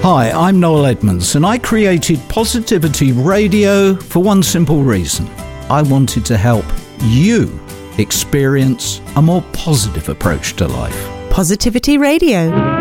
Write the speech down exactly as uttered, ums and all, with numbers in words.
Hi, I'm Noel Edmonds, and I created Positivity Radio for one simple reason. I wanted to help you experience a more positive approach to life. Positivity Radio.